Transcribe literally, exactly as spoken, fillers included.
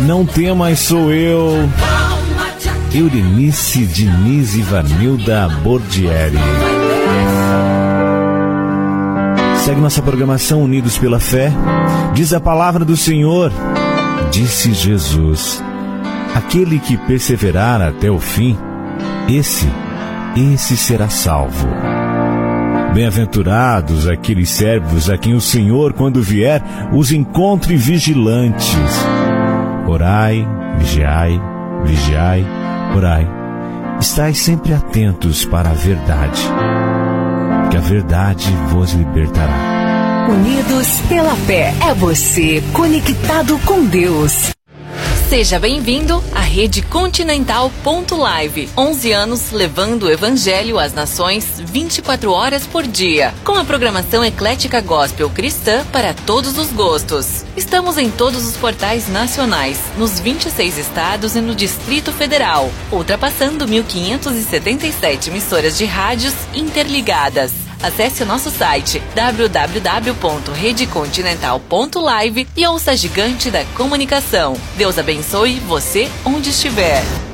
Não temas, sou eu. Eudenice Diniz e Vanilda Bordieri. Segue nossa programação Unidos pela Fé. Diz a palavra do Senhor. Disse Jesus: aquele que perseverar até o fim, esse, esse será salvo. Bem-aventurados aqueles servos a quem o Senhor, quando vier, os encontre vigilantes. Orai, vigiai, vigiai, orai. Estais sempre atentos para a verdade, que a verdade vos libertará. Unidos pela Fé, é você conectado com Deus. Seja bem-vindo à Rede Continental ponto live. onze anos levando o Evangelho às nações vinte e quatro horas por dia. Com a programação eclética gospel cristã para todos os gostos. Estamos em todos os portais nacionais, nos vinte e seis estados e no Distrito Federal, ultrapassando mil quinhentas e setenta e sete emissoras de rádios interligadas. Acesse o nosso site w w w ponto rede continental ponto live e ouça a gigante da comunicação. Deus abençoe você onde estiver.